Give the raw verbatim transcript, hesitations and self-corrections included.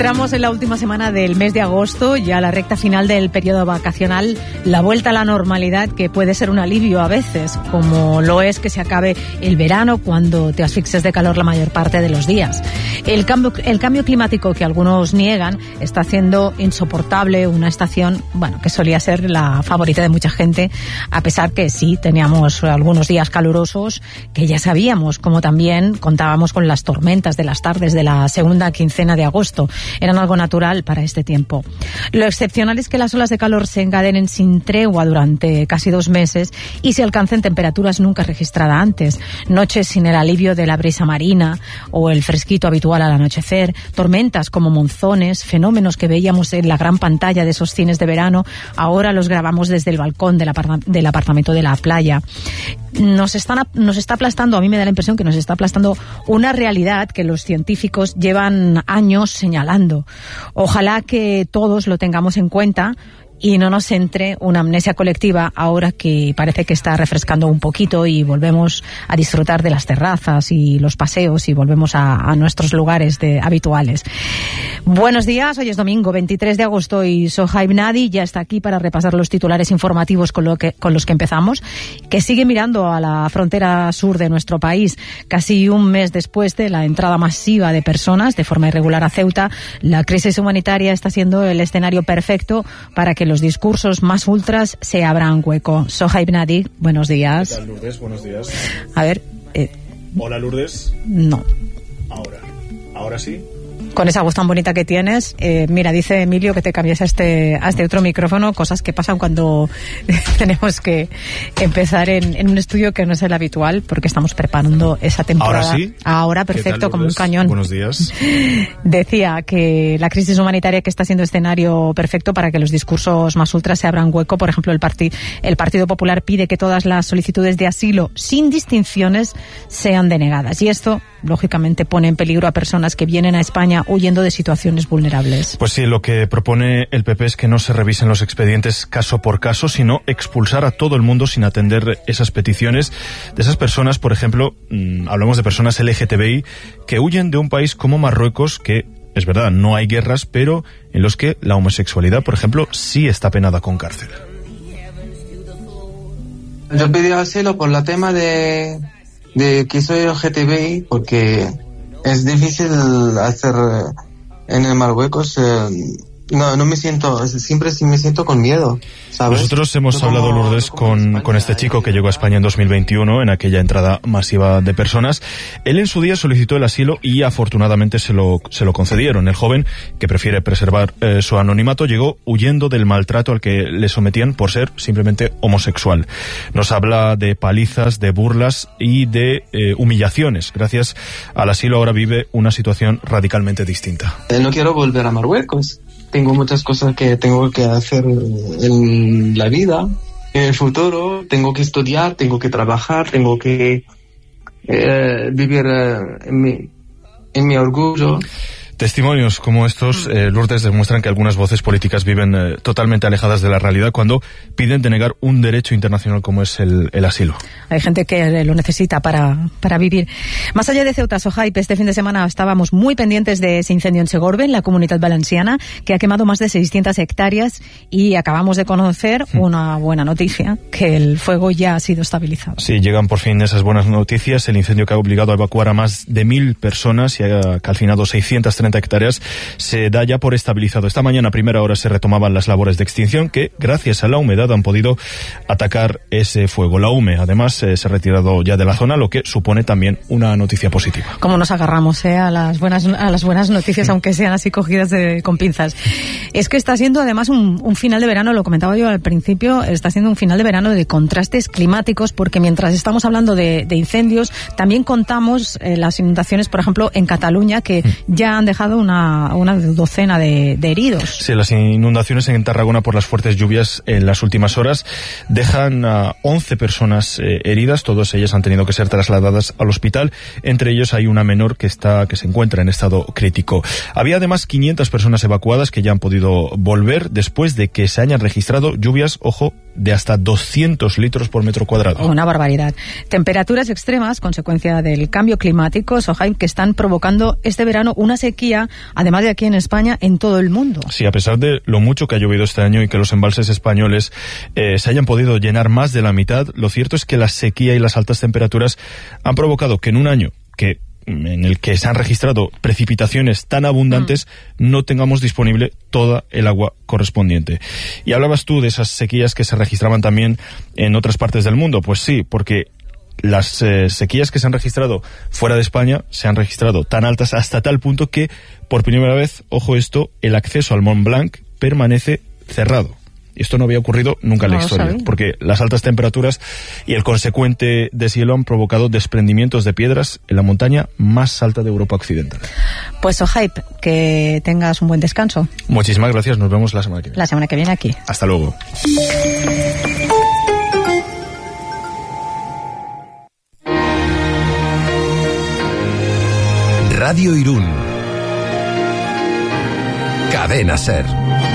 Entramos en la última semana del mes de agosto, ya la recta final del periodo vacacional, la vuelta a la normalidad, que puede ser un alivio a veces, como lo es que se acabe el verano cuando te asfixias de calor la mayor parte de los días. El cambio, el cambio climático, que algunos niegan, está haciendo insoportable una estación, bueno, que solía ser la favorita de mucha gente, a pesar que sí teníamos algunos días calurosos, que ya sabíamos, como también contábamos con las tormentas de las tardes de la segunda quincena de agosto. Eran algo natural para este tiempo. Lo excepcional es que las olas de calor se encadenen sin tregua durante casi dos meses y se alcancen temperaturas nunca registradas antes. Noches sin el alivio de la brisa marina o el fresquito habitual al anochecer, tormentas como monzones, fenómenos que veíamos en la gran pantalla de esos cines de verano, ahora los grabamos desde el balcón del, apart- del apartamento de la playa. Nos, están, nos está aplastando, a mí me da la impresión que nos está aplastando una realidad que los científicos llevan años señalando. Ojalá que todos lo tengamos en cuenta y no nos entre una amnesia colectiva ahora que parece que está refrescando un poquito y volvemos a disfrutar de las terrazas y los paseos y volvemos a, a nuestros lugares de, habituales. Buenos días, hoy es domingo veintitrés de agosto y Sohaib Nadi ya está aquí para repasar los titulares informativos con, lo que, con los que empezamos, que sigue mirando a la frontera sur de nuestro país. Casi un mes después de la entrada masiva de personas de forma irregular a Ceuta, la crisis humanitaria está siendo el escenario perfecto para que los discursos más ultras se abran hueco. Sohaib Nadi, buenos días. ¿Qué tal, Lourdes? Buenos días. A ver... Eh, Hola, Lourdes. No. Ahora. ¿Ahora sí? Con esa voz tan bonita que tienes, eh, mira, dice Emilio que te cambies a este, a este otro micrófono, cosas que pasan cuando tenemos que empezar en, en un estudio que no es el habitual, porque estamos preparando esa temporada. ¿Ahora sí? Ahora, perfecto, tal, como un cañón. Buenos días. Decía que la crisis humanitaria que está siendo escenario perfecto para que los discursos más ultras se abran hueco. Por ejemplo, el, parti- el Partido Popular pide que todas las solicitudes de asilo, sin distinciones, sean denegadas. Y esto, lógicamente, pone en peligro a personas que vienen a España huyendo de situaciones vulnerables. Pues sí, lo que propone el P P es que no se revisen los expedientes caso por caso, sino expulsar a todo el mundo sin atender esas peticiones de esas personas. Por ejemplo, mmm, hablamos de personas L G T B I que huyen de un país como Marruecos, que es verdad, no hay guerras, pero en los que la homosexualidad, por ejemplo, sí está penada con cárcel. Yo pedí asilo por el tema de, de que soy L G T B I, porque es difícil hacer en el Marruecos. Eh, no, no me siento, siempre me siento con miedo, ¿sabes? Nosotros hemos no hablado, como, Lourdes, no como con, España, con este chico que llegó a España en dos mil veintiuno, en aquella entrada masiva de personas. Él en su día solicitó el asilo y afortunadamente se lo, se lo concedieron. El joven, que prefiere preservar eh, su anonimato, llegó huyendo del maltrato al que le sometían por ser simplemente homosexual. Nos habla de palizas, de burlas y de eh, humillaciones. Gracias al asilo ahora vive una situación radicalmente distinta. No quiero volver a Marruecos. Tengo muchas cosas que tengo que hacer en la vida, en el futuro. Tengo que estudiar, tengo que trabajar, tengo que eh, vivir eh, en, mi, en mi orgullo. Testimonios como estos, eh, Lourdes, demuestran que algunas voces políticas viven eh, totalmente alejadas de la realidad cuando piden denegar un derecho internacional como es el, el asilo. Hay gente que lo necesita para, para vivir. Más allá de Ceuta, Sohaib, este fin de semana estábamos muy pendientes de ese incendio en Segorbe, en la Comunitat Valenciana, que ha quemado más de seiscientas hectáreas y acabamos de conocer mm. una buena noticia, que el fuego ya ha sido estabilizado. Sí, llegan por fin esas buenas noticias. El incendio que ha obligado a evacuar a más de mil personas y ha calcinado seiscientas treinta hectáreas se da ya por estabilizado. Esta mañana a primera hora se retomaban las labores de extinción que, gracias a la humedad, han podido atacar ese fuego. La UME, además, eh, se ha retirado ya de la zona, lo que supone también una noticia positiva. Como nos agarramos eh, a las buenas a las buenas noticias, aunque sean así cogidas de, con pinzas. Es que está siendo además un, un final de verano, lo comentaba yo al principio, está siendo un final de verano de contrastes climáticos, porque mientras estamos hablando de, de incendios, también contamos eh, las inundaciones, por ejemplo, en Cataluña, que ya han dejado una, una docena de, de heridos. Sí, las inundaciones en Tarragona por las fuertes lluvias en las últimas horas dejan a once personas eh, heridas. Todas ellas han tenido que ser trasladadas al hospital. Entre ellos hay una menor que está que se encuentra en estado crítico. Había además quinientas personas evacuadas que ya han podido volver después de que se hayan registrado lluvias, ojo, de hasta doscientos litros por metro cuadrado. Una barbaridad. Temperaturas extremas, consecuencia del cambio climático, Sohaib, que están provocando este verano una sequía, además de aquí en España, en todo el mundo. Sí, a pesar de lo mucho que ha llovido este año y que los embalses españoles eh, se hayan podido llenar más de la mitad, lo cierto es que la sequía y las altas temperaturas han provocado que en un año que en el que se han registrado precipitaciones tan abundantes, mm. no tengamos disponible toda el agua correspondiente. Y hablabas tú de esas sequías que se registraban también en otras partes del mundo. Pues sí, porque las eh, sequías que se han registrado fuera de España se han registrado tan altas hasta tal punto que, por primera vez, ojo esto, el acceso al Mont Blanc permanece cerrado. Esto no había ocurrido nunca en la historia, porque las altas temperaturas y el consecuente deshielo han provocado desprendimientos de piedras en la montaña más alta de Europa Occidental. Pues Sohaib, que tengas un buen descanso. Muchísimas gracias, nos vemos la semana que viene. La semana que viene aquí. Hasta luego. Radio Irún. Cadena SER.